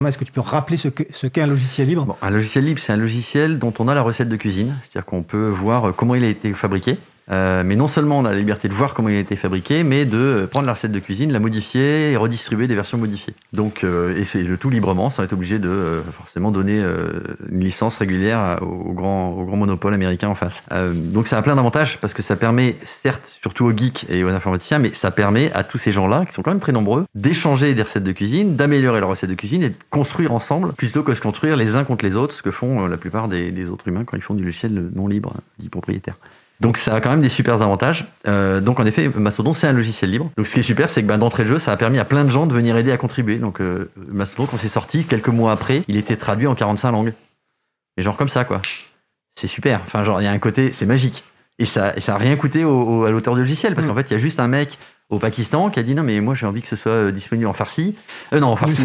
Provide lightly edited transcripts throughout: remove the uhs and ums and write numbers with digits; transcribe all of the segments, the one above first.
Est-ce que tu peux rappeler ce qu'est un logiciel libre ? Bon, un logiciel libre, c'est un logiciel dont on a la recette de cuisine, c'est-à-dire qu'on peut voir comment il a été fabriqué. Mais non seulement on a la liberté de voir comment il a été fabriqué, mais de prendre la recette de cuisine, la modifier et redistribuer des versions modifiées. Donc, et c'est le tout librement, sans être obligé de forcément donner une licence régulière au grand monopole américain en face. Donc ça a plein d'avantages, parce que ça permet, certes, surtout aux geeks et aux informaticiens, mais ça permet à tous ces gens-là, qui sont quand même très nombreux, d'échanger des recettes de cuisine, d'améliorer leurs recettes de cuisine et de construire ensemble, plutôt que de se construire les uns contre les autres, ce que font la plupart des autres humains quand ils font du logiciel non libre, dit propriétaire. Donc ça a quand même des super avantages. Donc en effet, Mastodon, c'est un logiciel libre. Donc ce qui est super, c'est que d'entrée de jeu, ça a permis à plein de gens de venir aider à contribuer. Donc Mastodon, quand c'est sorti, quelques mois après, il était traduit en 45 langues. Et genre comme ça, quoi. C'est super. Enfin, genre, il y a un côté, c'est magique. Et ça a rien coûté à l'auteur du logiciel, parce qu'en fait, il y a juste un mec au Pakistan qui a dit non, mais moi j'ai envie que ce soit disponible en farsi. En farsi,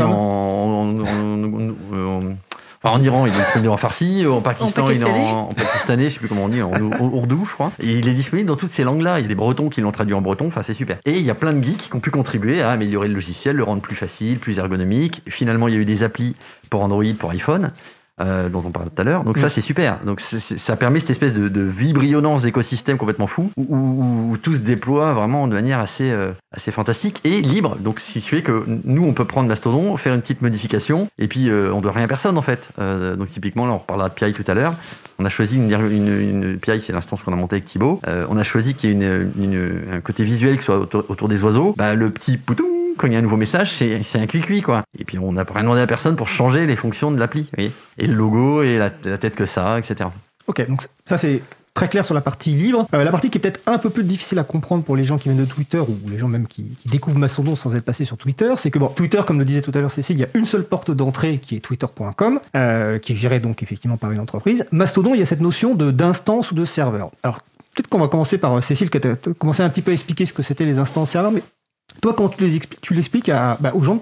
en Iran, il est disponible en farsi, en Pakistan, il est en pakistanais, je sais plus comment on dit, en ourdou, je crois. Et il est disponible dans toutes ces langues-là. Il y a des Bretons qui l'ont traduit en breton, enfin c'est super. Et il y a plein de geeks qui ont pu contribuer à améliorer le logiciel, le rendre plus facile, plus ergonomique. Finalement, il y a eu des applis pour Android, pour iPhone, dont on parlait tout à l'heure. Donc ça, c'est super. Donc ça permet cette espèce de vibrionnance d'écosystème complètement fou, où tout se déploie vraiment de manière assez fantastique et libre. Donc ce qui fait que nous, on peut prendre Mastodon, faire une petite modification, et puis on doit rien à personne en fait. Donc typiquement, là, on reparlera de PI tout à l'heure. On a choisi une PI, c'est l'instance qu'on a montée avec Thibaut. On a choisi qu'il y ait un côté visuel qui soit autour des oiseaux. Le petit poutou, quand il y a un nouveau message, c'est un cuicui, quoi. Et puis on n'a rien demandé à personne pour changer les fonctions de l'appli, vous voyez. Et le logo, et la tête que ça, etc. Ok, donc ça c'est très clair sur la partie libre. La partie qui est peut-être un peu plus difficile à comprendre pour les gens qui viennent de Twitter, ou les gens même qui découvrent Mastodon sans être passés sur Twitter, c'est que Twitter, comme le disait tout à l'heure Cécile, il y a une seule porte d'entrée qui est twitter.com, qui est gérée donc effectivement par une entreprise. Mastodon, il y a cette notion d'instance ou de serveur. Alors peut-être qu'on va commencer par Cécile, qui a commencé un petit peu à expliquer ce que c'était les instances serveurs, mais toi, quand tu l'expliques aux gens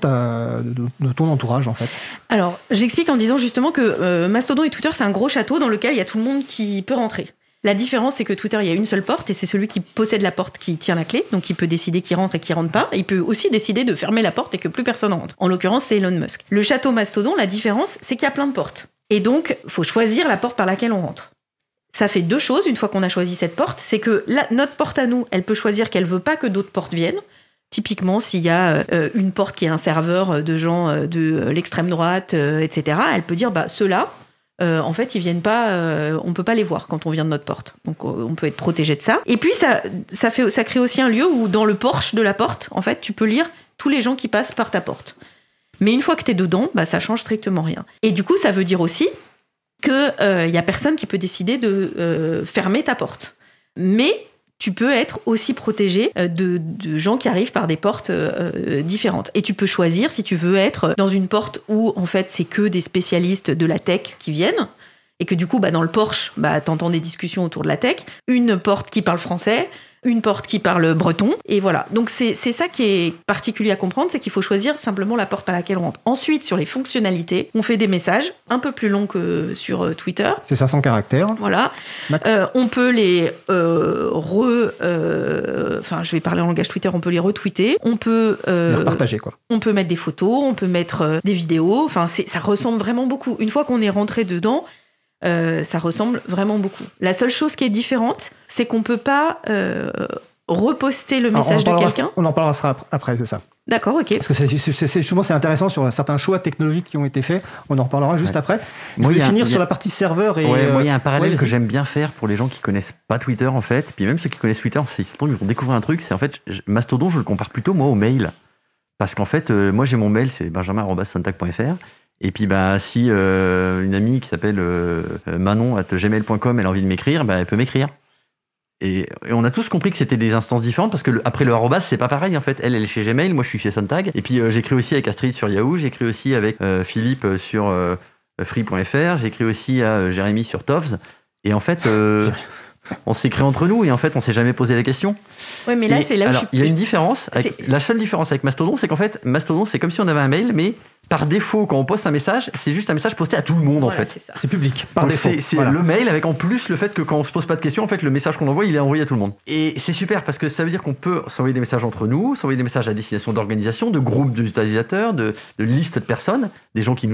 de ton entourage, en fait. Alors, j'explique en disant justement que Mastodon et Twitter, c'est un gros château dans lequel il y a tout le monde qui peut rentrer. La différence, c'est que Twitter, il y a une seule porte, et c'est celui qui possède la porte qui tient la clé, donc il peut décider qui rentre et qui rentre pas. Il peut aussi décider de fermer la porte et que plus personne rentre. En l'occurrence, c'est Elon Musk. Le château Mastodon, la différence, c'est qu'il y a plein de portes. Et donc, il faut choisir la porte par laquelle on rentre. Ça fait deux choses, une fois qu'on a choisi cette porte, c'est que notre porte à nous, elle peut choisir qu'elle veut pas que d'autres portes viennent. Typiquement, s'il y a une porte qui est un serveur de gens de l'extrême droite, etc., elle peut dire ceux-là, en fait, ils viennent pas, on peut pas les voir quand on vient de notre porte. Donc, on peut être protégé de ça. Et puis, ça crée aussi un lieu où, dans le porche de la porte, en fait, tu peux lire tous les gens qui passent par ta porte. Mais une fois que tu es dedans, ça change strictement rien. Et du coup, ça veut dire aussi qu'il y a personne qui peut décider de fermer ta porte. Mais tu peux être aussi protégé de gens qui arrivent par des portes différentes. Et tu peux choisir si tu veux être dans une porte où, en fait, c'est que des spécialistes de la tech qui viennent, et que du coup, dans le Porsche, t'entends des discussions autour de la tech, une porte qui parle français, une porte qui parle breton, et voilà. Donc c'est ça qui est particulier à comprendre, c'est qu'il faut choisir simplement la porte par laquelle on rentre. Ensuite, sur les fonctionnalités, on fait des messages un peu plus longs que sur Twitter. C'est 500 caractères. Voilà. On peut les je vais parler en langage Twitter, on peut les retweeter, on peut les repartager, quoi. On peut mettre des photos, on peut mettre des vidéos, enfin ça ressemble vraiment beaucoup. Une fois qu'on est rentré dedans, ça ressemble vraiment beaucoup. La seule chose qui est différente, c'est qu'on ne peut pas reposter le message de quelqu'un. On en parlera après de ça. D'accord, ok. Parce que justement, c'est intéressant sur certains choix technologiques qui ont été faits. On en reparlera juste après. Je vais finir sur la partie serveur. Moi, il y a un parallèle que j'aime bien faire pour les gens qui ne connaissent pas Twitter, en fait. Puis même ceux qui connaissent Twitter, ils vont découvrir un truc. C'est en fait, Mastodon, je le compare plutôt, moi, au mail. Parce qu'en fait, moi, j'ai mon mail, c'est benjamin@sontag.fr. Et puis si une amie qui s'appelle manon@gmail.com, elle a envie de m'écrire, elle peut m'écrire. Et on a tous compris que c'était des instances différentes, parce que après le arrobas, c'est pas pareil en fait. Elle est chez Gmail, moi je suis chez Sontag. Et puis j'écris aussi avec Astrid sur Yahoo, j'écris aussi avec Philippe sur free.fr, j'écris aussi à Jérémy sur Tovs. Et en fait, On s'écrit entre nous et en fait, on s'est jamais posé la question. Ouais, mais là, Et c'est là où alors, il y a une différence. La seule différence avec Mastodon, c'est qu'en fait, Mastodon, c'est comme si on avait un mail, mais par défaut, quand on poste un message, c'est juste un message posté à tout le monde, en fait. C'est ça. C'est public, par Donc défaut. c'est Voilà. le mail avec en plus le fait que quand on se pose pas de questions, en fait, le message qu'on envoie, il est envoyé à tout le monde. Et c'est super parce que ça veut dire qu'on peut s'envoyer des messages entre nous, s'envoyer des messages à destination d'organisations, de groupes d'utilisateurs, de listes de personnes, des gens qui